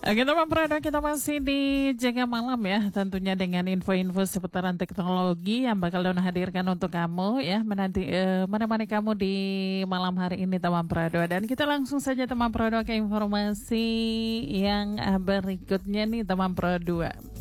Oke teman Prado, kita masih di Jaga Malam ya, tentunya dengan info-info seputaran teknologi yang bakal Dona hadirkan untuk kamu ya, menemani kamu di malam hari ini teman Prado. Dan kita langsung saja teman Prado ke informasi yang berikutnya nih teman Prado.